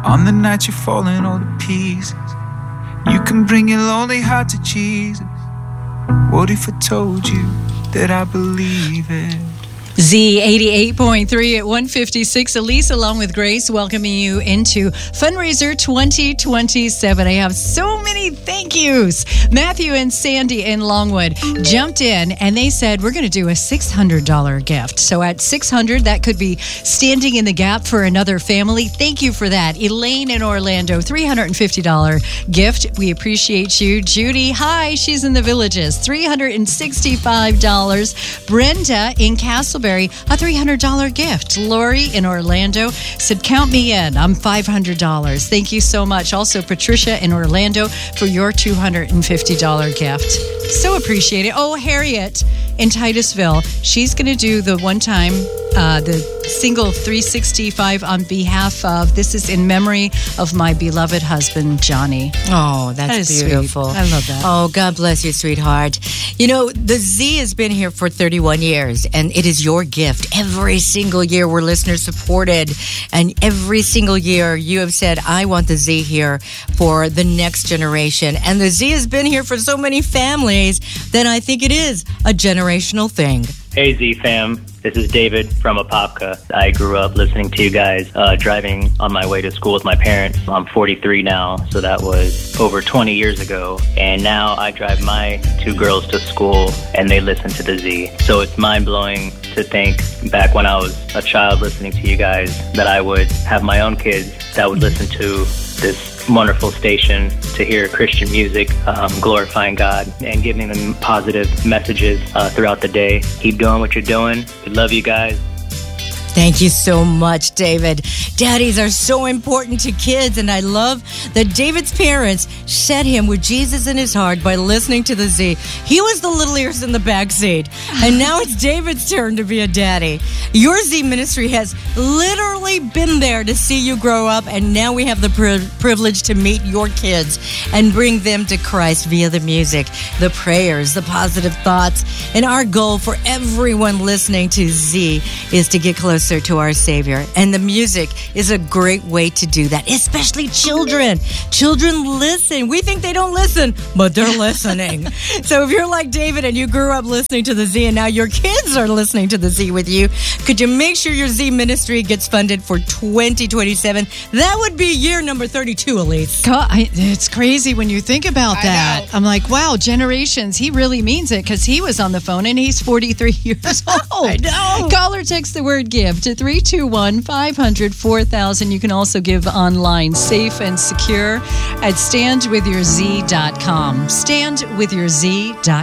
On the night you're falling all to pieces, you can bring your lonely heart to Jesus. What if I told you that I believe it? Z88.3 at 156. Elise along with Grace welcoming you into Fundraiser 2027. I have so many thank yous. Matthew and Sandy in Longwood jumped in and they said, we're going to do a $600 gift. So at $600, that could be standing in the gap for another family. Thank you for that. Elaine in Orlando, $350 gift. We appreciate you. Judy, hi, she's in the Villages, $365. Brenda in Castleberry, a $300 gift. Lori in Orlando said, count me in. I'm $500. Thank you so much. Also, Patricia in Orlando for your $250 gift. So appreciate it. Oh, Harriet in Titusville. She's going to do the one-time, the single 365 on behalf of, this is in memory of my beloved husband, Johnny. Oh, that's beautiful. Sweet. I love that. Oh, God bless you, sweetheart. You know, the Z has been here for 31 years, and it is your gift. Every single year we're listener supported, and every single year you have said, I want the Z here for the next generation. And the Z has been here for so many families that I think it is a generational thing. Hey, Z fam. This is David from Apopka. I grew up listening to you guys driving on my way to school with my parents. I'm 43 now, so that was over 20 years ago. And now I drive my two girls to school, and they listen to the Z. So it's mind-blowing to think back when I was a child listening to you guys that I would have my own kids that would listen to this wonderful station to hear Christian music, glorifying God and giving them positive messages throughout the day. Keep doing what you're doing. We love you guys. Thank you so much, David. Daddies are so important to kids, and I love that David's parents set him with Jesus in his heart by listening to the Z. He was the little ears in the back seat, and now it's David's turn to be a daddy. Your Z ministry has literally been there to see you grow up, and now we have the privilege to meet your kids and bring them to Christ via the music, the prayers, the positive thoughts. And our goal for everyone listening to Z is to get closer to our Savior. And the music is a great way to do that, especially children. Children listen. We think they don't listen, but they're listening. So if you're like David and you grew up listening to the Z and now your kids are listening to the Z with you, could you make sure your Z ministry gets funded for 2027? That would be year number 32, Elise. God, it's crazy when you think about that. I'm like, wow, generations. He really means it because he was on the phone and he's 43 years old. I know. Call or text the word give to 321-500-4000. You can also give online, safe and secure at standwithyourz.com. Standwithyourz.com.